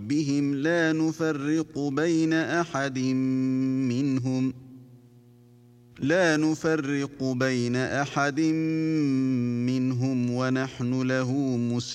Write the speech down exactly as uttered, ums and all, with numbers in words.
ربهم لا نفرق بين أحد منهم لا نفرق بين أحد منهم ونحن له مسلمون